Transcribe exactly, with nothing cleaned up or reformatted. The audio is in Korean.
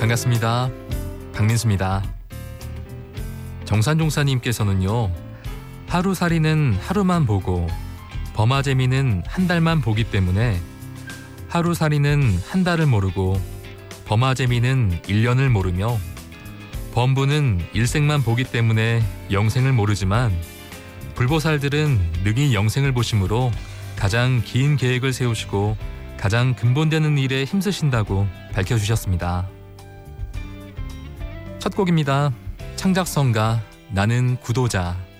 반갑습니다. 박민수입니다. 정산종사님께서는요, 하루살이는 하루만 보고 범아재미는 한 달만 보기 때문에 하루살이는 한 달을 모르고 범아재미는 일 년을 모르며 범부는 일생만 보기 때문에 영생을 모르지만 불보살들은 능히 영생을 보심으로 가장 긴 계획을 세우시고 가장 근본되는 일에 힘쓰신다고 밝혀주셨습니다. 첫 곡입니다. 창작성가 나는 구도자.